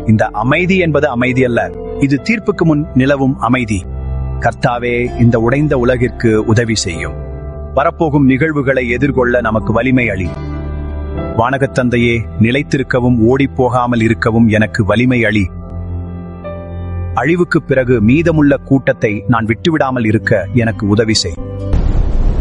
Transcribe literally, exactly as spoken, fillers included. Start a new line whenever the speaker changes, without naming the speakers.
இந்த அமைதி என்பது அமைதி அல்ல, இது தீர்ப்புக்கு முன் நிலவும் அமைதி. கர்த்தாவே, இந்த உடைந்த உலகிற்கு உதவி செய்யும். வரப்போகும் நிகழ்வுகளை எதிர்கொள்ள நமக்கு வலிமை அளி. வானகத்தந்தையே, நிலைத்திருக்கவும் ஓடிப்போகாமல் இருக்கவும் எனக்கு வலிமை அளி. அழிவுக்கு பிறகு மீதமுள்ள கூட்டத்தை நான் விட்டுவிடாமல் இருக்க எனக்கு உதவி செய்.